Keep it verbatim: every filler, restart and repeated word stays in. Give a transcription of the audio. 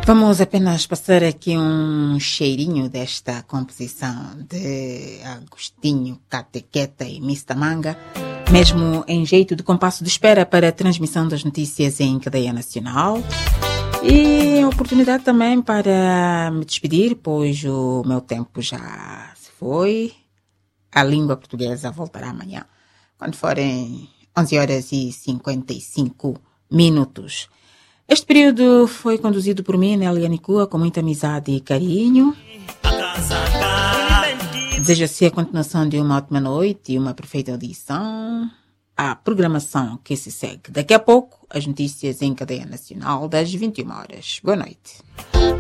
Vamos apenas passar aqui um cheirinho desta composição de Agostinho Catequeta e mister Manga, mesmo em jeito de compasso de espera para a transmissão das notícias em cadeia nacional. E oportunidade também para me despedir, pois o meu tempo já se foi. A língua portuguesa voltará amanhã, quando forem onze horas e cinquenta e cinco minutos. Este período foi conduzido por mim, Nélia Nicua, com muita amizade e carinho. Desejo a si a continuação de uma ótima noite e uma perfeita audição. A programação que se segue. Daqui a pouco, as notícias em cadeia nacional das vinte e uma horas. Boa noite.